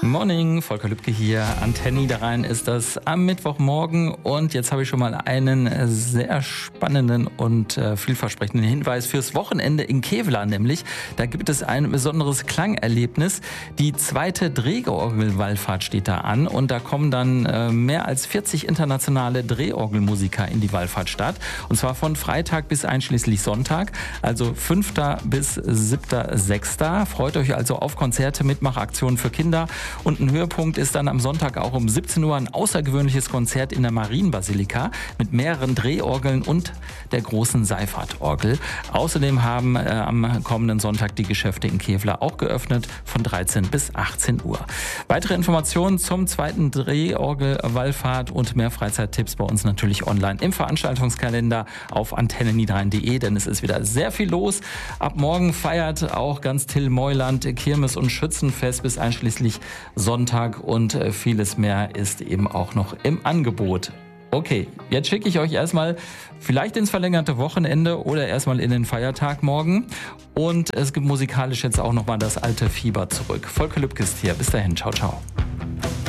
Morning, Volker Lübke hier. Antenne Niederrhein ist das am Mittwochmorgen und jetzt habe ich schon mal einen sehr spannenden und vielversprechenden Hinweis fürs Wochenende in Kevela, nämlich da gibt es ein besonderes Klangerlebnis. Die zweite Drehorgelwallfahrt steht da an und da kommen dann mehr als 40 internationale Drehorgelmusiker in die Wallfahrtstadt und zwar von Freitag bis einschließlich Sonntag, also 5. bis 7.6. Freut euch also auf Konzerte, Mitmachaktionen für Kinder. Und ein Höhepunkt ist dann am Sonntag auch um 17 Uhr ein außergewöhnliches Konzert in der Marienbasilika mit mehreren Drehorgeln und der großen Seifertorgel. Außerdem haben am kommenden Sonntag die Geschäfte in Kevela auch geöffnet von 13 bis 18 Uhr. Weitere Informationen zum zweiten Drehorgelwallfahrt und mehr Freizeittipps bei uns natürlich online im Veranstaltungskalender auf antenneniederrhein.de, denn es ist wieder sehr viel los. Ab morgen feiert auch ganz Till-Meuland Kirmes- und Schützenfest bis einschließlich Sonntag und vieles mehr ist eben auch noch im Angebot. Okay, jetzt schicke ich euch erstmal vielleicht ins verlängerte Wochenende oder erstmal in den Feiertag morgen. Und es gibt musikalisch jetzt auch nochmal das alte Fieber zurück. Volker Lübke ist hier. Bis dahin. Ciao, ciao.